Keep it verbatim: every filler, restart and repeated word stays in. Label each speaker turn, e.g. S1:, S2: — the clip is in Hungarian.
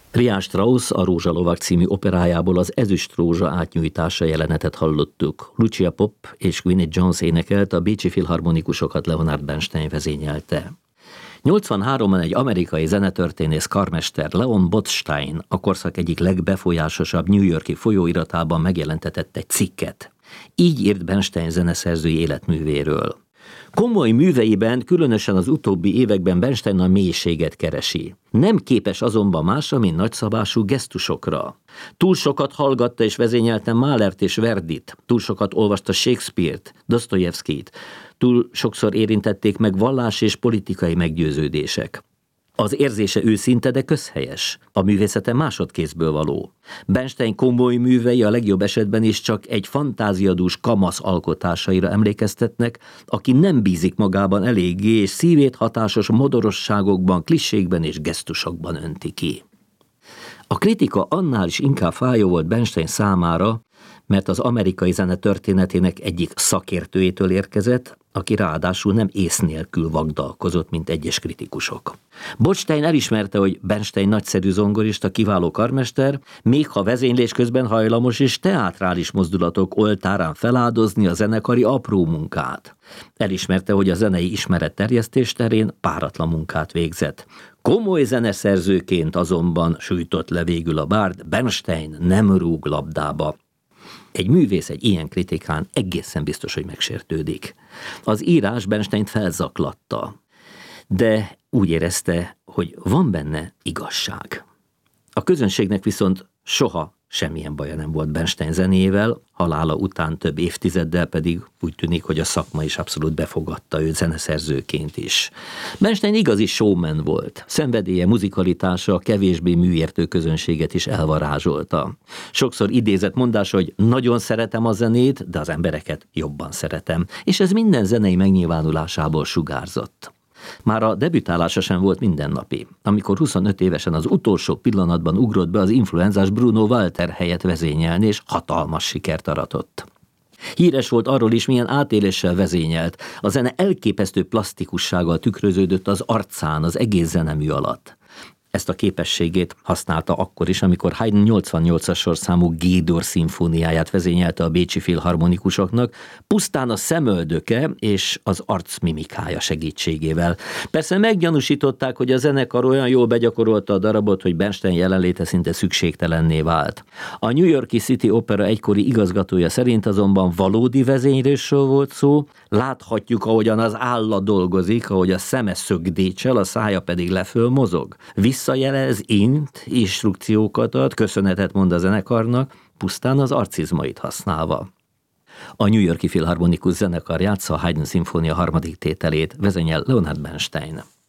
S1: Richard Strauss a Rózsalovag című operájából az Ezüst rózsa átnyújtása jelenetet hallottuk. Lucia Pop és Quincy Jones énekelt, a bécsi filharmonikusokat Leonard Bernstein vezényelte. nyolcvanháromban egy amerikai zenetörténész karmester, Leon Botstein, a korszak egyik legbefolyásosabb New York-i folyóiratában megjelentetett egy cikket. Így írt Bernstein zeneszerzői életművéről. Komoly műveiben, különösen az utóbbi években Bernstein a mélységet keresi. Nem képes azonban másra, mint nagyszabású gesztusokra. Túl sokat hallgatta és vezényelte Mahlert és Verdit, túl sokat olvasta Shakespeare-t, Dostoyevskit, túl sokszor érintették meg vallás és politikai meggyőződések. Az érzése őszinte, de közhelyes. A művészete másodkézből való. Bernstein komoly művei a legjobb esetben is csak egy fantáziadús kamasz alkotásaira emlékeztetnek, aki nem bízik magában eléggé, és szívét hatásos modorosságokban, klisékben és gesztusokban önti ki. A kritika annál is inkább fájó volt Bernstein számára, mert az amerikai zene történetének egyik szakértőjétől érkezett, aki ráadásul nem ész nélkül vagdalkozott, mint egyes kritikusok. Botstein elismerte, hogy Bernstein nagyszerű zongorista, kiváló karmester, még ha vezénylés közben hajlamos és teátrális mozdulatok oltárán feláldozni a zenekari apró munkát. Elismerte, hogy a zenei ismeretterjesztés terén páratlan munkát végzett. Komoly zeneszerzőként azonban sújtott le végül a bárd, Bernstein nem rúg labdába. Egy művész egy ilyen kritikán egészen biztos, hogy megsértődik. Az írás Bernsteint felzaklatta, de úgy érezte, hogy van benne igazság. A közönségnek viszont soha semmilyen baja nem volt Bernstein zenével, halála után több évtizeddel pedig úgy tűnik, hogy a szakma is abszolút befogadta őt zeneszerzőként is. Bernstein igazi showman volt. Szenvedélye, muzikalitása a kevésbé műértő közönséget is elvarázsolta. Sokszor idézett mondása, hogy nagyon szeretem a zenét, de az embereket jobban szeretem, és ez minden zenei megnyilvánulásából sugárzott. Már a debütálása sem volt mindennapi. Amikor huszonöt évesen az utolsó pillanatban ugrott be az influenzás Bruno Walter helyett vezényelni, és hatalmas sikert aratott. Híres volt arról is, milyen átéléssel vezényelt. A zene elképesztő plastikussággal tükröződött az arcán, az egész zenemű alatt. Ezt a képességét használta akkor is, amikor Haydn nyolcvannyolcas sorszámú G-dur szimfóniáját vezényelte a bécsi filharmonikusoknak, pusztán a szemöldöke és az arcmimikája segítségével. Persze meggyanúsították, hogy a zenekar olyan jól begyakorolta a darabot, hogy Bernstein jelenléte szinte szükségtelenné vált. A New York-i City Opera egykori igazgatója szerint azonban valódi vezénylésről volt szó, láthatjuk, ahogyan az álla dolgozik, ahogy a szeme szögdécsel, a szája pedig leföl mozog. Visszajelez, int, instrukciókat ad, köszönetet mond a zenekarnak, pusztán az arcizmait használva. A New York-i Filharmonikus zenekar játsza a Haydn szimfónia harmadik tételét, vezényel Leonard Bernstein.